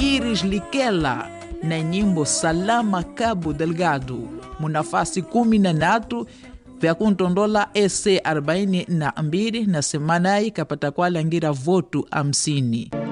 Iris Likela na nyimbo Salama Cabo Delgado munafasi 13 vya kuntondola EC 42 na semana hii kapata kwa langira votu 50.